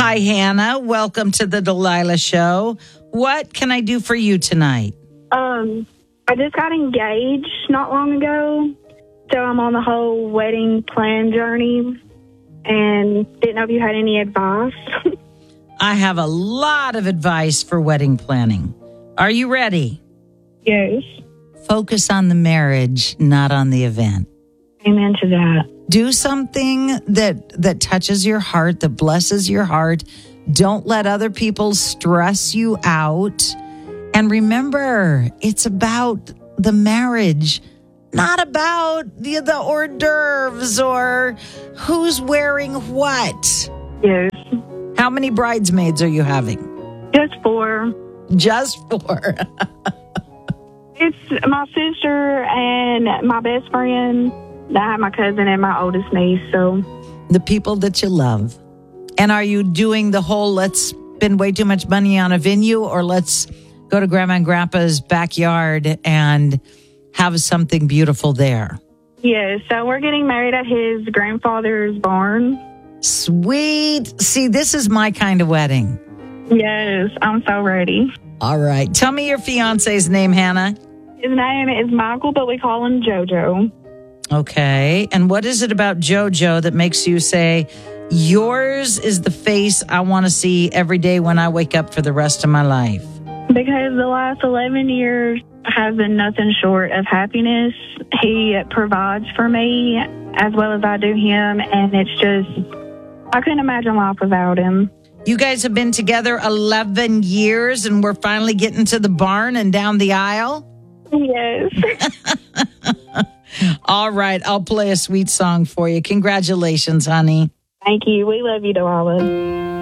Hi, Hannah. Welcome to the Delilah Show. What can I do for you tonight? I just got engaged not long ago, so I'm on the whole wedding plan journey, and didn't know if you had any advice. I have a lot of advice for wedding planning. Are you ready? Yes. Focus on the marriage, not on the event. Amen to that. Do something that touches your heart, that blesses your heart. Don't let other people stress you out. And remember, it's about the marriage, not about the hors d'oeuvres or who's wearing what. Yes. How many bridesmaids are you having? Just 4. Just 4. It's my sister and my best friend. I have my cousin and my oldest niece, so. The people that you love. And are you doing the whole let's spend way too much money on a venue, or let's go to Grandma and Grandpa's backyard and have something beautiful there? Yes, so we're getting married at his grandfather's barn. Sweet. See, this is my kind of wedding. Yes, I'm so ready. All right. Tell me your fiance's name, Hannah. His name is Michael, but we call him JoJo. Okay. And what is it about JoJo that makes you say, yours is the face I want to see every day when I wake up for the rest of my life? Because the last 11 years have been nothing short of happiness. He provides for me as well as I do him, and it's just, I couldn't imagine life without him. You guys have been together 11 years, and we're finally getting to the barn and down the aisle? Yes. All right, I'll play a sweet song for you. Congratulations, honey. Thank you. We love you, Delilah.